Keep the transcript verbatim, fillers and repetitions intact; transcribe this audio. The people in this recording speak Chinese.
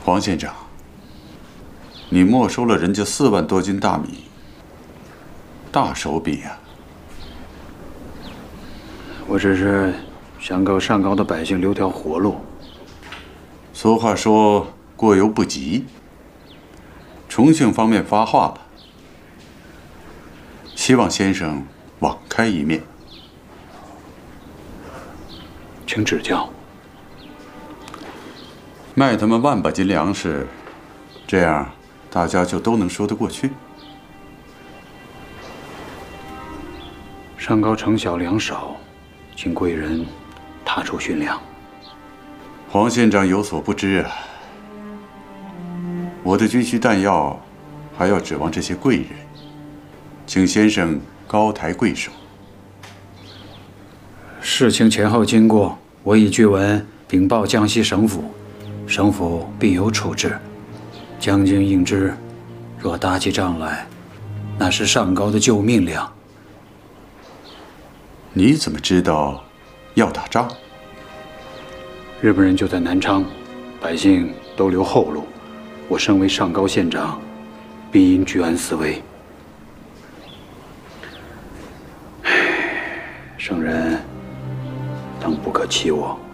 黄县长，你没收了人家四万多斤大米，大手笔呀！ 我只是想给上高的百姓留条活路。 俗话说“过犹不及”，重庆方面发话了，希望先生网开一面。 请指教。 卖他们万把斤粮食，这样大家就都能说得过去。 上高城小粮少，请贵人踏出巡粮。 黄县长有所不知啊，我的军需弹药还要指望这些贵人，请先生高抬贵手。 事情前后经过，我已据文禀报江西省府，省府必有处置。将军应知，若打起仗来，那是上高的救命粮。 你怎么知道要打仗？ 日本人就在南昌，百姓都留后路。我身为上高县长，必应居安思危。圣人当不可欺我。